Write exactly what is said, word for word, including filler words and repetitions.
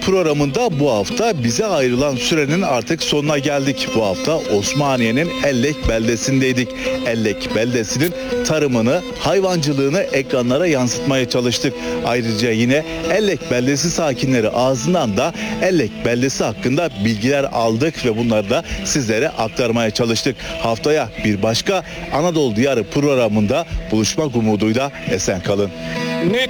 Programında bu hafta bize ayrılan sürenin artık sonuna geldik. Bu hafta Osmaniye'nin Ellek beldesindeydik. Ellek beldesinin tarımını, hayvancılığını ekranlara yansıtmaya çalıştık. Ayrıca yine Ellek beldesi sakinleri ağzından da Ellek beldesi hakkında bilgiler aldık ve bunları da sizlere aktarmaya çalıştık. Haftaya bir başka Anadolu Diyarı programında buluşmak umuduyla esen kalın. Net